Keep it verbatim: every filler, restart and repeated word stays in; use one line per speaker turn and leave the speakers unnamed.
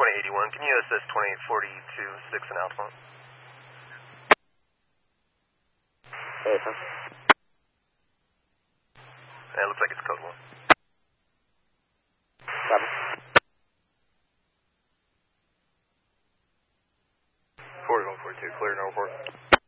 twenty eighty-one, can you assist twenty-eight forty-two, six and Alpha?
Jason.
Yeah, it looks like it's code one.
Copy.
forty-one forty-two, clear, no report.